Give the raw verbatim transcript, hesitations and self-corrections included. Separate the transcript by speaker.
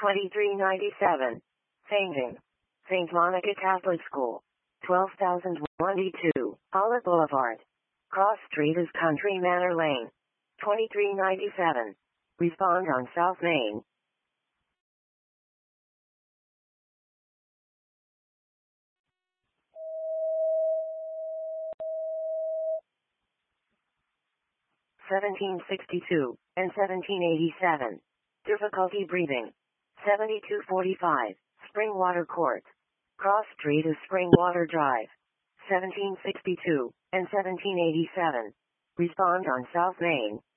Speaker 1: twenty-three ninety-seven. Fainting. Saint Monica Catholic School. twelve thousand twenty-two. Olive Boulevard. Cross Street is Country Manor Lane. twenty-three ninety-seven. Respond on South Main. seventeen sixty-two and seventeen eighty-seven. Difficulty breathing. seventy-two forty-five. Springwater Court. Cross Street is Springwater Drive. seventeen sixty-two and seventeen eighty-seven. Respond on South Main.